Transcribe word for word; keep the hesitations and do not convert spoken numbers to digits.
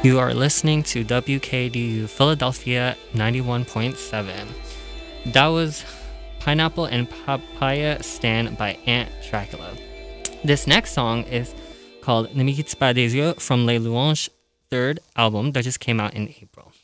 You are listening to W K D U Philadelphia ninety-one point seven. That was Pineapple and Papaya Stand by Aunt Dracula. This next song is called Ne me quitte pas des yeux from Les Louanges third album that just came out in April.